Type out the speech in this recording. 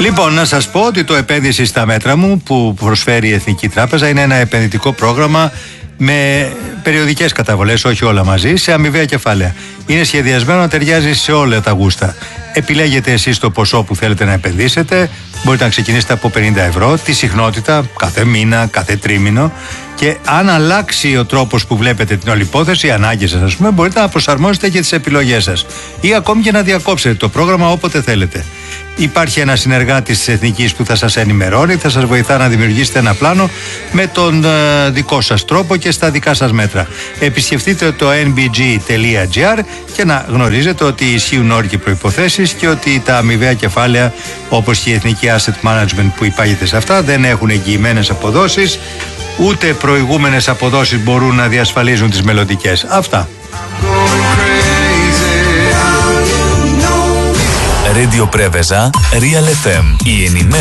Λοιπόν, να σας πω ότι το επένδυση στα μέτρα μου που προσφέρει η Εθνική Τράπεζα είναι ένα επενδυτικό πρόγραμμα με περιοδικές καταβολές, όχι όλα μαζί, σε αμοιβαία κεφάλαια. Είναι σχεδιασμένο να ταιριάζει σε όλα τα γούστα. Επιλέγετε εσείς το ποσό που θέλετε να επενδύσετε. Μπορείτε να ξεκινήσετε από 50 ευρώ, τη συχνότητα κάθε μήνα, κάθε τρίμηνο. Και αν αλλάξει ο τρόπος που βλέπετε την όλη υπόθεση, οι ανάγκες σας, ας πούμε, μπορείτε να προσαρμόσετε και τις επιλογές σας. Ή ακόμη και να διακόψετε το πρόγραμμα όποτε θέλετε. Υπάρχει ένα συνεργάτης της Εθνικής που θα σας ενημερώνει, θα σας βοηθά να δημιουργήσετε ένα πλάνο με τον δικό σας τρόπο και στα δικά σας μέτρα. Επισκεφτείτε το nbg.gr και να γνωρίζετε ότι ισχύουν όροι και προϋποθέσεις και ότι τα αμοιβαία κεφάλαια, όπως και η Εθνική Asset Management που υπάγεται σε αυτά, δεν έχουν εγγυημένες αποδόσεις, ούτε προηγούμενες αποδόσεις μπορούν να διασφαλίζουν τις μελλοντικές. Αυτά. Radio Preveza, Real FM. Η ενημέρωση